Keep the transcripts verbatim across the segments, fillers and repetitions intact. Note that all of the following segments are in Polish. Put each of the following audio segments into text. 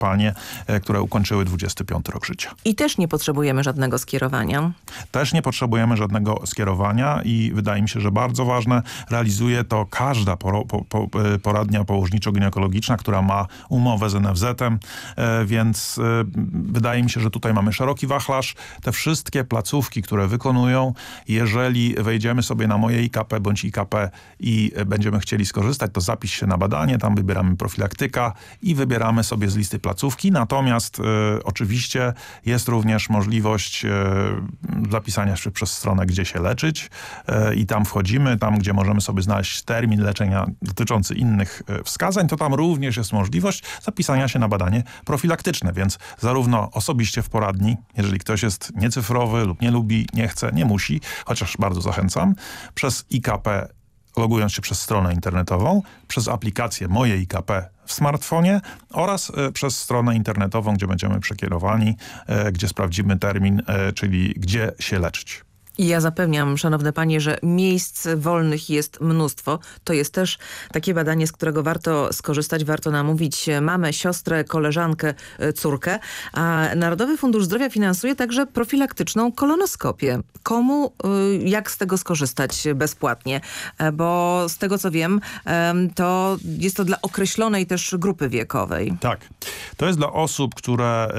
panie, które ukończyły dwudziesty piąty rok życia. I też nie potrzebujemy żadnego skierowania. Też nie potrzebujemy żadnego skierowania i wydaje mi się, że bardzo ważne, realizuje to każda poro, po, po, poradnia położniczo-ginekologiczna, która ma umowę z N F Z-em, e, więc e, wydaje mi się, że tutaj mamy szeroki wachlarz. Te wszystkie placówki, które wykonują, jeżeli wejdziemy sobie na moje I K P bądź I K P i będziemy chcieli skorzystać, to zapisz się na badanie, tam wybieramy profilaktyka i wybieramy sobie z listy placówki. Natomiast e, oczywiście jest również możliwość e, zapisania się przez stronę, gdzie się leczyć e, i tam wchodzimy, tam gdzie możemy sobie znaleźć termin leczenia dotyczący innych e, wskazań, to tam również jest możliwość zapisania się na badanie profilaktyczne, więc zarówno osobiście w poradni, jeżeli ktoś jest niecyfrowy lub nie lubi, nie chce, nie musi, chociaż bardzo zachęcam, przez I K P logując się przez stronę internetową, przez aplikację Moje I K P w smartfonie oraz e, przez stronę internetową, gdzie będziemy przekierowani, e, gdzie sprawdzimy termin, e, czyli gdzie się leczyć. I ja zapewniam, szanowne panie, że miejsc wolnych jest mnóstwo. To jest też takie badanie, z którego warto skorzystać, warto namówić mamę, siostrę, koleżankę, córkę. A Narodowy Fundusz Zdrowia finansuje także profilaktyczną kolonoskopię. Komu, jak z tego skorzystać bezpłatnie? Bo z tego co wiem, to jest to dla określonej też grupy wiekowej. Tak. To jest dla osób, które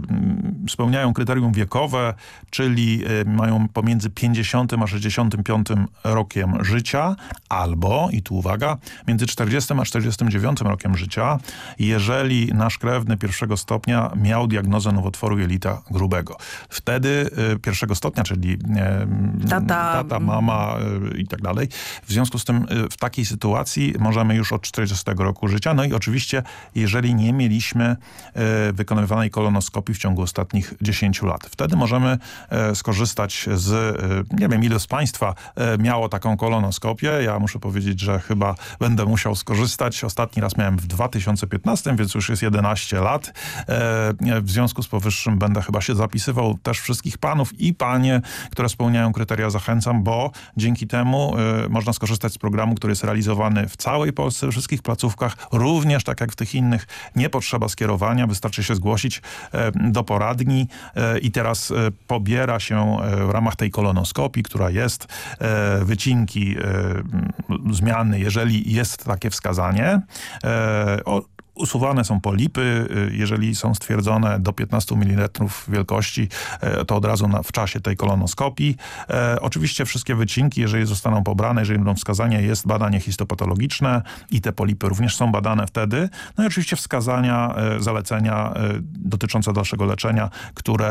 y, spełniają kryterium wiekowe, czyli y, mają pomiędzy pięćdziesiątym a sześćdziesiątym piątym rokiem życia, albo, i tu uwaga, między czterdziestym a czterdziestym dziewiątym rokiem życia, jeżeli nasz krewny pierwszego stopnia miał diagnozę nowotworu jelita grubego. Wtedy y, pierwszego stopnia, czyli y, tata. tata, mama y, i tak dalej. W związku z tym y, w takiej sytuacji możemy już od czterdziestego roku życia. No i oczywiście, jeżeli nie mieliśmy y, wykonywanej kolonoskopii w ciągu ostatnich dziesięciu lat. Wtedy możemy y, skorzystać z nie wiem, ile z państwa miało taką kolonoskopię. Ja muszę powiedzieć, że chyba będę musiał skorzystać. Ostatni raz miałem w dwa tysiące piętnastym, więc już jest jedenaście lat. W związku z powyższym będę chyba się zapisywał też wszystkich panów i panie, które spełniają kryteria, zachęcam, bo dzięki temu można skorzystać z programu, który jest realizowany w całej Polsce, we wszystkich placówkach. Również, tak jak w tych innych, nie potrzeba skierowania. Wystarczy się zgłosić do poradni i teraz pobiera się w ramach tej kolonoskopii, która jest, e, wycinki, e, zmiany, jeżeli jest takie wskazanie. E, o, Usuwane są polipy, jeżeli są stwierdzone do piętnastu mililitrów wielkości, to od razu na, w czasie tej kolonoskopii. E, oczywiście wszystkie wycinki, jeżeli zostaną pobrane, jeżeli będą wskazania, jest badanie histopatologiczne i te polipy również są badane wtedy. No i oczywiście wskazania, e, zalecenia e, dotyczące dalszego leczenia, które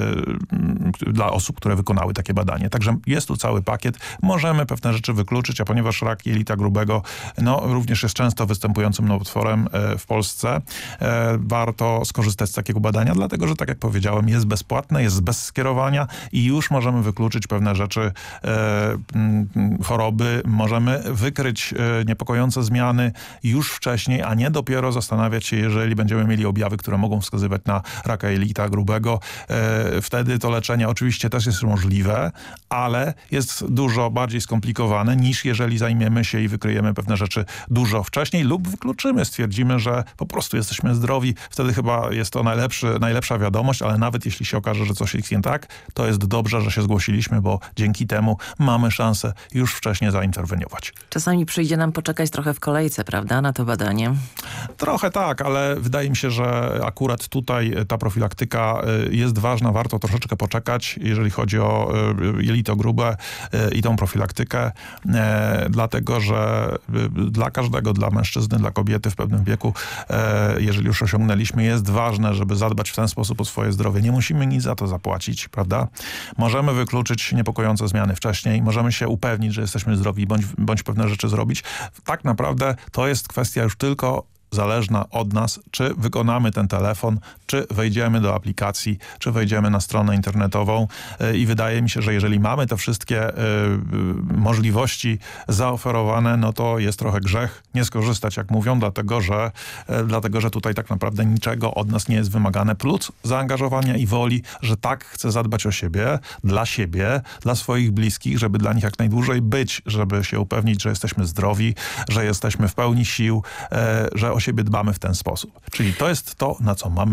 e, dla osób, które wykonały takie badanie. Także jest tu cały pakiet. Możemy pewne rzeczy wykluczyć, a ponieważ rak jelita grubego no, również jest często występującym nowotworem e, w Polsce, Polsce, e, warto skorzystać z takiego badania, dlatego że, tak jak powiedziałem, jest bezpłatne, jest bez skierowania i już możemy wykluczyć pewne rzeczy, e, m, choroby, możemy wykryć e, niepokojące zmiany już wcześniej, a nie dopiero zastanawiać się, jeżeli będziemy mieli objawy, które mogą wskazywać na raka jelita grubego. E, wtedy to leczenie oczywiście też jest możliwe, ale jest dużo bardziej skomplikowane niż jeżeli zajmiemy się i wykryjemy pewne rzeczy dużo wcześniej lub wykluczymy, stwierdzimy, że po prostu jesteśmy zdrowi. Wtedy chyba jest to najlepszy, najlepsza wiadomość, ale nawet jeśli się okaże, że coś jest nie tak, to jest dobrze, że się zgłosiliśmy, bo dzięki temu mamy szansę już wcześniej zainterweniować. Czasami przyjdzie nam poczekać trochę w kolejce, prawda, na to badanie? Trochę tak, ale wydaje mi się, że akurat tutaj ta profilaktyka jest ważna, warto troszeczkę poczekać, jeżeli chodzi o jelito grube i tą profilaktykę, dlatego, że dla każdego, dla mężczyzny, dla kobiety w pewnym wieku, jeżeli już osiągnęliśmy, jest ważne, żeby zadbać w ten sposób o swoje zdrowie. Nie musimy nic za to zapłacić, prawda? Możemy wykluczyć niepokojące zmiany wcześniej, możemy się upewnić, że jesteśmy zdrowi, bądź, bądź pewne rzeczy zrobić. Tak naprawdę to jest kwestia już tylko zależna od nas, czy wykonamy ten telefon, czy wejdziemy do aplikacji, czy wejdziemy na stronę internetową i wydaje mi się, że jeżeli mamy te wszystkie y, możliwości zaoferowane, no to jest trochę grzech nie skorzystać, jak mówią, dlatego że, y, dlatego, że tutaj tak naprawdę niczego od nas nie jest wymagane, plus zaangażowania i woli, że tak chcę zadbać o siebie, dla siebie, dla swoich bliskich, żeby dla nich jak najdłużej być, żeby się upewnić, że jesteśmy zdrowi, że jesteśmy w pełni sił, y, że siebie dbamy w ten sposób. Czyli to jest to, na co mamy